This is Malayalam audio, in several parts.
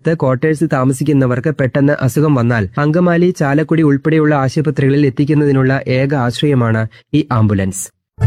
സമയത്ത് ക്വാർട്ടേഴ്സിൽ താമസിക്കുന്നവർക്ക് പെട്ടെന്ന് അസുഖം വന്നാൽ അങ്കമാലി, ചാലക്കുടി ഉൾപ്പെടെയുള്ള ആശുപത്രികളിൽ എത്തിക്കുന്നതിനുള്ള ഏക ആശ്രയമാണ് ഈ ആംബുലൻസ്.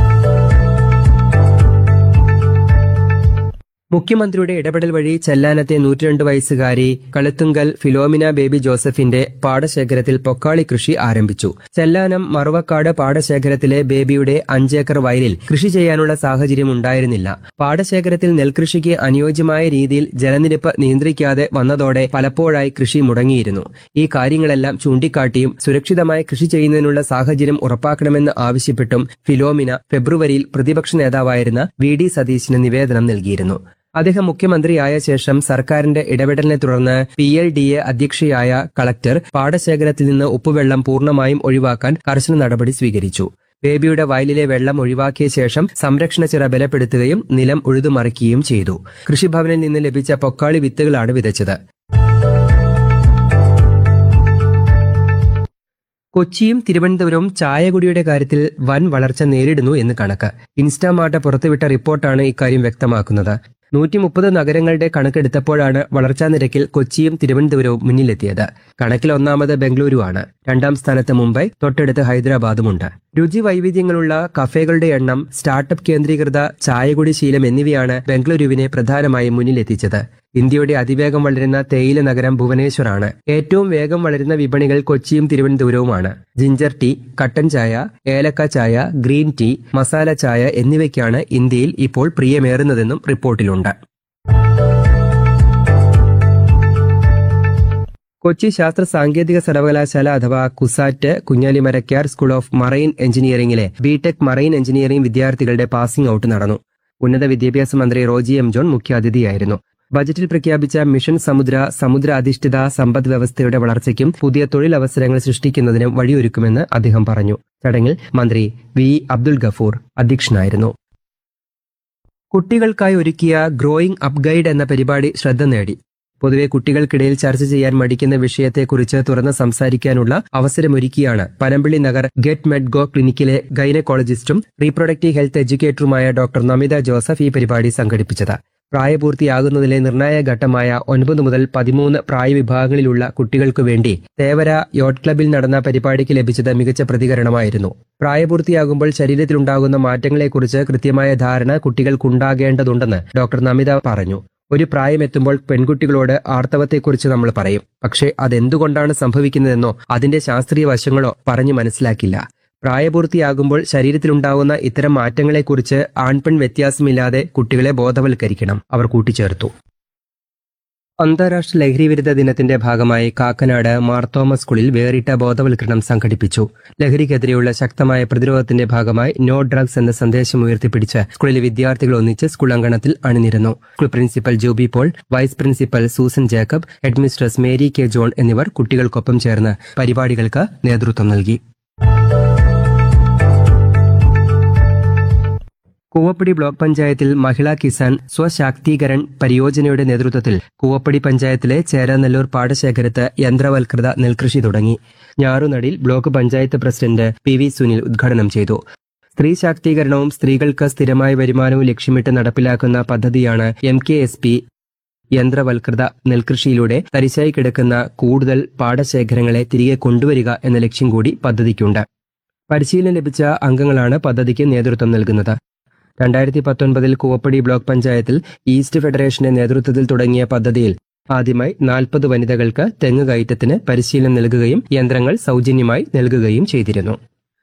മുഖ്യമന്ത്രിയുടെ ഇടപെടൽ വഴി ചെല്ലാനത്തെ 102 വയസ്സുകാരി കളുത്തുങ്കൽ ഫിലോമിന ബേബി ജോസഫിന്റെ പാടശേഖരത്തിൽ പൊക്കാളി കൃഷി ആരംഭിച്ചു. ചെല്ലാനം മറുവക്കാട് പാടശേഖരത്തിലെ ബേബിയുടെ 5 ഏക്കർ വയലിൽ കൃഷി ചെയ്യാനുള്ള സാഹചര്യം ഉണ്ടായിരുന്നില്ല. പാടശേഖരത്തിൽ നെൽകൃഷിക്ക് അനുയോജ്യമായ രീതിയിൽ ജലനിരപ്പ് നിയന്ത്രിക്കാതെ വന്നതോടെ പലപ്പോഴായി കൃഷി മുടങ്ങിയിരുന്നു. ഈ കാര്യങ്ങളെല്ലാം ചൂണ്ടിക്കാട്ടിയും സുരക്ഷിതമായി കൃഷി ചെയ്യുന്നതിനുള്ള സാഹചര്യം ഉറപ്പാക്കണമെന്ന് ആവശ്യപ്പെട്ടും ഫിലോമിന ഫെബ്രുവരിയിൽ പ്രതിപക്ഷ നേതാവായിരുന്ന വി.ഡി. സതീശന് നിവേദനം നൽകിയിരുന്നു. അദ്ദേഹം മുഖ്യമന്ത്രിയായ ശേഷം സർക്കാരിന്റെ ഇടപെടലിനെ തുടർന്ന് PLDA അധ്യക്ഷയായ കളക്ടർ പാടശേഖരത്തിൽ നിന്ന് ഉപ്പുവെള്ളം പൂർണ്ണമായും ഒഴിവാക്കാൻ കർശന നടപടി സ്വീകരിച്ചു. ബേബിയുടെ വയലിലെ വെള്ളം ഒഴിവാക്കിയ ശേഷം സംരക്ഷണ ചിറ ബലപ്പെടുത്തുകയും നിലം ഉഴുതുമറിക്കുകയും ചെയ്തു. കൃഷിഭവനിൽ നിന്ന് ലഭിച്ച പൊക്കാളി വിത്തുകളാണ് വിതച്ചത്. കൊച്ചിയും തിരുവനന്തപുരവും ചായകുടിയുടെ കാര്യത്തിൽ വൻ വളർച്ച നേരിടുന്നു എന്ന് കണക്ക്. ഇൻസ്റ്റാമാർട്ട് പുറത്തുവിട്ട റിപ്പോർട്ടാണ് ഇക്കാര്യം വ്യക്തമാക്കുന്നത്. 130 നഗരങ്ങളുടെ കണക്കെടുത്തപ്പോഴാണ് വളർച്ചാ നിരക്കിൽ കൊച്ചിയും തിരുവനന്തപുരവും മുന്നിലെത്തിയത്. കണക്കിൽ ഒന്നാമത് ബംഗളൂരുവാണ്. 2ാം സ്ഥാനത്ത് മുംബൈ, തൊട്ടടുത്ത് ഹൈദരാബാദുമുണ്ട്. രുചി വൈവിധ്യങ്ങളുള്ള കഫേകളുടെ എണ്ണം, സ്റ്റാർട്ടപ്പ് കേന്ദ്രീകൃത ചായകുടി ശീലം എന്നിവയാണ് ബംഗളൂരുവിനെ പ്രധാനമായും മുന്നിലെത്തിച്ചത്. ഇന്ത്യയുടെ അതിവേഗം വളരുന്ന തേയില നഗരം ഭുവനേശ്വറാണ്. ഏറ്റവും വേഗം വളരുന്ന വിപണികൾ കൊച്ചിയും തിരുവനന്തപുരവുമാണ്. ജിഞ്ചർ ടീ, കട്ടൻ ചായ, ഏലക്ക ചായ, ഗ്രീൻ ടീ, മസാല ചായ എന്നിവയ്ക്കാണ് ഇന്ത്യയിൽ ഇപ്പോൾ പ്രിയമേറുന്നതെന്നും റിപ്പോർട്ടിലുണ്ട്. കൊച്ചി ശാസ്ത്ര സാങ്കേതിക സർവകലാശാല അഥവാ CUSAT Kunjali Marakkar school of marine എഞ്ചിനീയറിംഗിലെ BTech marine engineering വിദ്യാർത്ഥികളുടെ പാസിംഗ് ഔട്ട് നടന്നു. ഉന്നത വിദ്യാഭ്യാസ മന്ത്രി റോജി എം ജോൺ മുഖ്യാതിഥിയായിരുന്നു. ബജറ്റിൽ പ്രഖ്യാപിച്ച മിഷൻ സമുദ്ര അധിഷ്ഠിത സമ്പദ് വ്യവസ്ഥയുടെ വളർച്ചയ്ക്കും പുതിയ തൊഴിലവസരങ്ങൾ സൃഷ്ടിക്കുന്നതിനും വഴിയൊരുക്കുമെന്ന് അദ്ദേഹം പറഞ്ഞു. ചടങ്ങിൽ മന്ത്രി വി അബ്ദുൽ ഗഫൂർ അധ്യക്ഷനായിരുന്നു. കുട്ടികൾക്കായി ഒരുക്കിയ ഗ്രോയിങ് അപ്പ് ഗൈഡ് എന്ന പരിപാടി ശ്രദ്ധ നേടി. പൊതുവെ കുട്ടികൾക്കിടയിൽ ചർച്ച ചെയ്യാൻ മടിക്കുന്ന വിഷയത്തെക്കുറിച്ച് തുറന്ന് സംസാരിക്കാനുള്ള അവസരമൊരുക്കിയാണ് പനമ്പിള്ളി നഗർ ഗെറ്റ് മെഡ് go ക്ലിനിക്കിലെ ഗൈനക്കോളജിസ്റ്റും reproductive health എഡ്യൂക്കേറ്ററുമായ doctor Namitha Joseph ഈ പരിപാടി സംഘടിപ്പിച്ചത്. പ്രായപൂർത്തിയാകുന്നതിലെ നിർണായക ഘട്ടമായ 9 മുതൽ 13 പ്രായവിഭാഗങ്ങളിലുള്ള കുട്ടികൾക്കു വേണ്ടി തേവര യോട്ട് ക്ലബിൽ നടന്ന പരിപാടിക്ക് ലഭിച്ചത് മികച്ച പ്രതികരണമായിരുന്നു. പ്രായപൂർത്തിയാകുമ്പോൾ ശരീരത്തിലുണ്ടാകുന്ന മാറ്റങ്ങളെക്കുറിച്ച് കൃത്യമായ ധാരണ കുട്ടികൾക്കുണ്ടാകേണ്ടതുണ്ടെന്ന് ഡോക്ടർ നമിത പറഞ്ഞു. ഒരു പ്രായമെത്തുമ്പോൾ പെൺകുട്ടികളോട് ആർത്തവത്തെക്കുറിച്ച് നമ്മൾ പറയും. പക്ഷേ അതെന്തുകൊണ്ടാണ് സംഭവിക്കുന്നതെന്നോ അതിന്റെ ശാസ്ത്രീയ വശങ്ങളോ പറഞ്ഞു മനസ്സിലാക്കില്ല. പ്രായപൂർത്തിയാകുമ്പോൾ ശരീരത്തിലുണ്ടാകുന്ന ഇത്തരം മാറ്റങ്ങളെക്കുറിച്ച് ആൺപെൺ വ്യത്യാസമില്ലാതെ കുട്ടികളെ ബോധവൽക്കരിക്കണം, അവർ കൂട്ടിച്ചേർത്തു. അന്താരാഷ്ട്ര ലഹരിവിരുദ്ധ ദിനത്തിന്റെ ഭാഗമായി കാക്കനാട് മാർത്തോമ സ്കൂളിൽ വേറിട്ട ബോധവൽക്കരണം സംഘടിപ്പിച്ചു. ലഹരിക്കെതിരെയുള്ള ശക്തമായ പ്രതിരോധത്തിന്റെ ഭാഗമായി നോ ഡ്രഗ്സ് എന്ന സന്ദേശം ഉയർത്തിപ്പിടിച്ച് സ്കൂളിലെ വിദ്യാർത്ഥികൾ ഒന്നിച്ച് സ്കൂൾ അങ്കണത്തിൽ അണിനിരന്നു. School principal Jubi Paul, vice principal Susan Jacob, headmistress Mary K John എന്നിവർ കുട്ടികൾക്കൊപ്പം ചേർന്ന് പരിപാടികൾക്ക് നേതൃത്വം നൽകി. കൂവപ്പടി ബ്ലോക്ക് പഞ്ചായത്തിൽ മഹിളാ കിസാൻ സ്വശാക്തീകരൺ പരിയോജനയുടെ നേതൃത്വത്തിൽ കൂവപ്പടി പഞ്ചായത്തിലെ ചേരാനെല്ലൂർ പാടശേഖരത്ത് യന്ത്രവൽകൃത നെൽകൃഷി തുടങ്ങി. ഞാറുനടിയിൽ block panchayat president PV Sunil ഉദ്ഘാടനം ചെയ്തു. സ്ത്രീ ശാക്തീകരണവും സ്ത്രീകൾക്ക് സ്ഥിരമായ വരുമാനവും ലക്ഷ്യമിട്ട് നടപ്പിലാക്കുന്ന പദ്ധതിയാണ് MKSP. യന്ത്രവൽകൃത നെൽകൃഷിയിലൂടെ തരിശായി കിടക്കുന്ന കൂടുതൽ പാടശേഖരങ്ങളെ തിരികെ കൊണ്ടുവരിക എന്ന ലക്ഷ്യം കൂടി പദ്ധതിക്കുണ്ട്. പരിശീലനം ലഭിച്ച അംഗങ്ങളാണ് പദ്ധതിക്ക് നേതൃത്വം നൽകുന്നത്. 2019 കൂവപ്പടി ബ്ലോക്ക് പഞ്ചായത്തിൽ ഈസ്റ്റ് ഫെഡറേഷന്റെ നേതൃത്വത്തിൽ തുടങ്ങിയ പദ്ധതിയിൽ ആദ്യമായി 40 വനിതകൾക്ക് തെങ്ങ് കയറ്റത്തിന് പരിശീലനം നൽകുകയും യന്ത്രങ്ങൾ സൗജന്യമായി നൽകുകയും ചെയ്തിരുന്നു.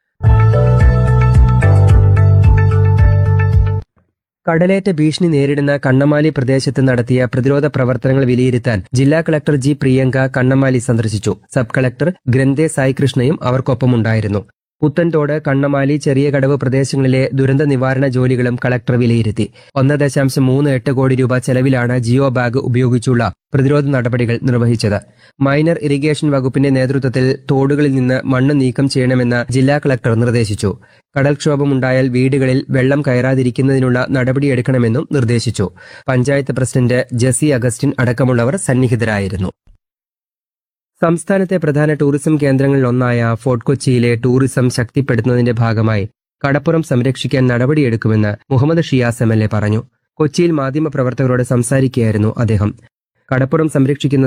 കടലേറ്റ ഭീഷണി നേരിടുന്ന കണ്ണമാലി പ്രദേശത്ത് നടത്തിയ പ്രതിരോധ പ്രവർത്തനങ്ങൾ വിലയിരുത്താൻ ജില്ലാ കളക്ടർ G. പ്രിയങ്ക കണ്ണമാലി സന്ദർശിച്ചു. Sub collector ഗ്രന്ഥെ സായികൃഷ്ണയും അവർക്കൊപ്പമുണ്ടായിരുന്നു. പുത്തൻതോട്, കണ്ണമാലി, ചെറിയ കടവ് പ്രദേശങ്ങളിലെ ദുരന്ത നിവാരണ ജോലികളും കളക്ടർ വിലയിരുത്തി. 1.38 കോടി രൂപ ചെലവിലാണ് ജിയോ ബാഗ് ഉപയോഗിച്ചുള്ള പ്രതിരോധ നടപടികൾ നിർവഹിച്ചത്. മൈനർ ഇറിഗേഷൻ വകുപ്പിന്റെ നേതൃത്വത്തിൽ തോടുകളിൽ നിന്ന് മണ്ണ് നീക്കം ചെയ്യണമെന്ന് ജില്ലാ കളക്ടർ നിർദ്ദേശിച്ചു. കടൽക്ഷോഭമുണ്ടായാൽ വീടുകളിൽ വെള്ളം കയറാതിരിക്കുന്നതിനുള്ള നടപടിയെടുക്കണമെന്നും നിർദ്ദേശിച്ചു. പഞ്ചായത്ത് പ്രസിഡന്റ് ജെസി അഗസ്റ്റിൻ അടക്കമുള്ളവർ സന്നിഹിതരായിരുന്നു. സംസ്ഥാനത്തെ പ്രധാന ടൂറിസം കേന്ദ്രങ്ങളിലൊന്നായ ഫോർട്ട് കൊച്ചിയിലെ ടൂറിസം ശക്തിപ്പെടുത്തുന്നതിന്റെ ഭാഗമായി കടപ്പുറം സംരക്ഷിക്കാൻ നടപടിയെടുക്കുമെന്ന് മുഹമ്മദ് ഷിയാസ് MLA പറഞ്ഞു. കൊച്ചിയിൽ മാധ്യമപ്രവർത്തകരോട് സംസാരിക്കുകയായിരുന്നു അദ്ദേഹം. കടപ്പുറം സംരക്ഷിക്കുന്ന